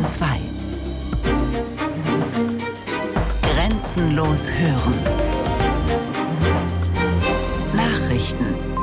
2. Grenzenlos hören. Nachrichten.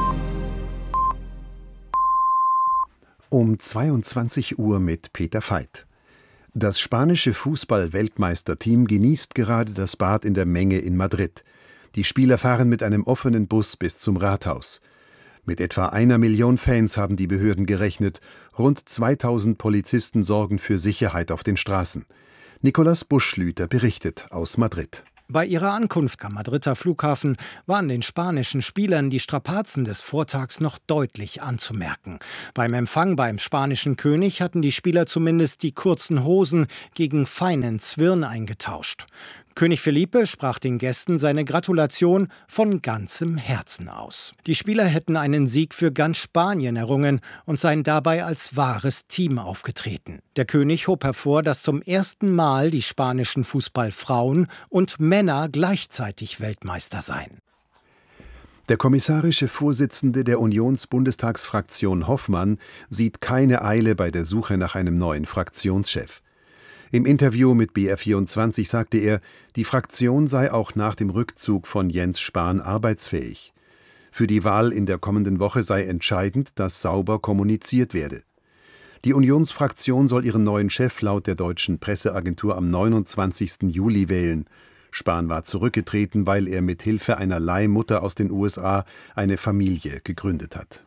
Um 22 Uhr mit Peter Veit. Das spanische Fußball-Weltmeisterteam genießt gerade das Bad in der Menge in Madrid. Die Spieler fahren mit einem offenen Bus bis zum Rathaus. Mit etwa 1 Million Fans haben die Behörden gerechnet. Rund 2000 Polizisten sorgen für Sicherheit auf den Straßen. Nicolas Buschlüter berichtet aus Madrid. Bei ihrer Ankunft am Madrider Flughafen waren den spanischen Spielern die Strapazen des Vortags noch deutlich anzumerken. Beim Empfang beim spanischen König hatten die Spieler zumindest die kurzen Hosen gegen feinen Zwirn eingetauscht. König Felipe sprach den Gästen seine Gratulation von ganzem Herzen aus. Die Spieler hätten einen Sieg für ganz Spanien errungen und seien dabei als wahres Team aufgetreten. Der König hob hervor, dass zum ersten Mal die spanischen Fußballfrauen und Männer gleichzeitig Weltmeister seien. Der kommissarische Vorsitzende der Unionsbundestagsfraktion Hoffmann sieht keine Eile bei der Suche nach einem neuen Fraktionschef. Im Interview mit BR24 sagte er, die Fraktion sei auch nach dem Rückzug von Jens Spahn arbeitsfähig. Für die Wahl in der kommenden Woche sei entscheidend, dass sauber kommuniziert werde. Die Unionsfraktion soll ihren neuen Chef laut der deutschen Presseagentur am 29. Juli wählen. Spahn war zurückgetreten, weil er mit Hilfe einer Leihmutter aus den USA eine Familie gegründet hat.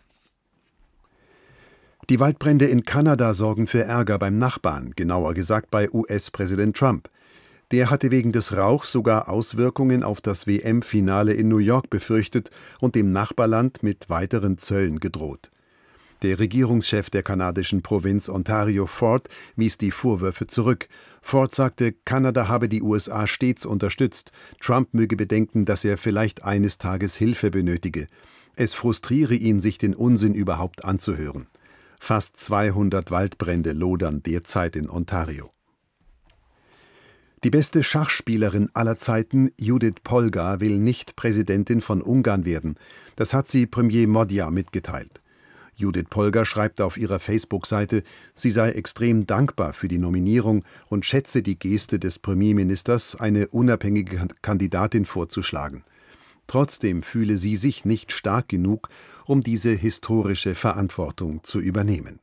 Die Waldbrände in Kanada sorgen für Ärger beim Nachbarn, genauer gesagt bei US-Präsident Trump. Der hatte wegen des Rauchs sogar Auswirkungen auf das WM-Finale in New York befürchtet und dem Nachbarland mit weiteren Zöllen gedroht. Der Regierungschef der kanadischen Provinz Ontario, Ford, wies die Vorwürfe zurück. Ford sagte, Kanada habe die USA stets unterstützt. Trump möge bedenken, dass er vielleicht eines Tages Hilfe benötige. Es frustriere ihn, sich den Unsinn überhaupt anzuhören. Fast 200 Waldbrände lodern derzeit in Ontario. Die beste Schachspielerin aller Zeiten, Judith Polgar, will nicht Präsidentin von Ungarn werden. Das hat sie Premier Magyar mitgeteilt. Judith Polgar schreibt auf ihrer Facebook-Seite, sie sei extrem dankbar für die Nominierung und schätze die Geste des Premierministers, eine unabhängige Kandidatin vorzuschlagen. Trotzdem fühle sie sich nicht stark genug, um diese historische Verantwortung zu übernehmen.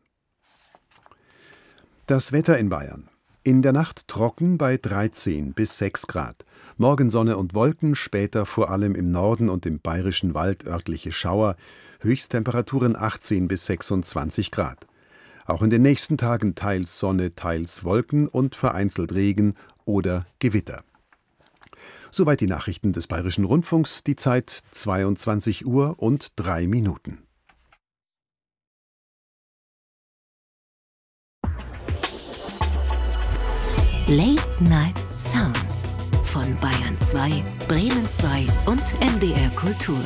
Das Wetter in Bayern. In der Nacht trocken bei 13 bis 6 Grad. Morgen Sonne und Wolken, später vor allem im Norden und im Bayerischen Wald örtliche Schauer. Höchsttemperaturen 18 bis 26 Grad. Auch in den nächsten Tagen teils Sonne, teils Wolken und vereinzelt Regen oder Gewitter. Soweit die Nachrichten des Bayerischen Rundfunks, die Zeit 22 Uhr und 3 Minuten. Late Night Sounds von Bayern 2, Bremen 2 und NDR Kultur.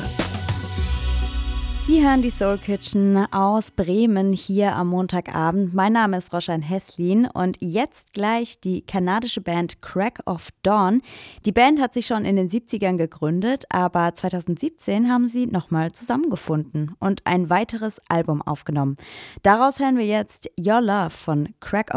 Sie hören die Soul Kitchen aus Bremen hier am Montagabend. Mein Name ist Roshan Heslin und jetzt gleich die kanadische Band Crack of Dawn. Die Band hat sich schon in den 70ern gegründet, aber 2017 haben sie nochmal zusammengefunden und ein weiteres Album aufgenommen. Daraus hören wir jetzt Your Love von Crack